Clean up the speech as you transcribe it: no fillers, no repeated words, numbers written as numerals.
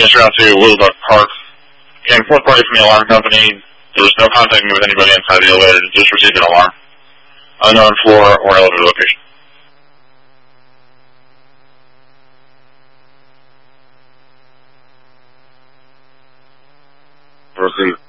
Units route to Willowbuck Park. Came fourth party from the alarm company. There was no contacting with anybody inside the elevator. Just received an alarm. Unknown floor or elevator location. Proceed.